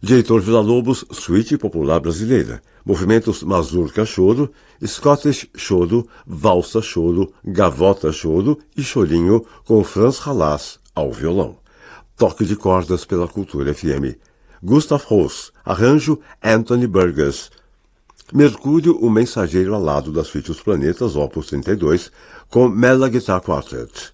de Heitor Villa-Lobos, Suíte Popular Brasileira, movimentos Mazurca Choro, Scottish Choro, Valsa Choro, Gavota Choro e Chorinho com Franz Halas ao violão. Toque de cordas pela Cultura FM. Gustav Holst, arranjo Anthony Burgess. Mercúrio, o mensageiro alado da Suíte Os Planetas, Opus 32, com Mela Guitar Quartet.